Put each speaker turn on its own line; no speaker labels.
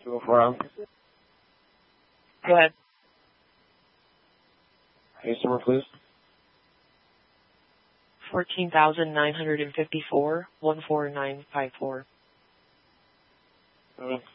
204 on.
Go ahead.
Case number, please.
14,954, 14954.
Okay.